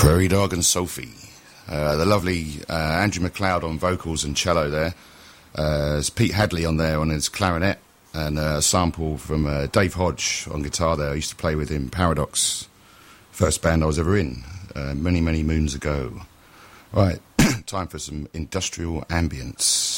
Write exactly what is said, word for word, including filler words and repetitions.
Prairie Dog and Sophie. Uh, the lovely uh, Andrew McLeod on vocals and cello there. Uh, there's Pete Hadley on there on his clarinet, and uh, a sample from uh, Dave Hodge on guitar there. I used to play with him, Paradox, first band I was ever in, uh, many, many moons ago. Right, time for some industrial ambience.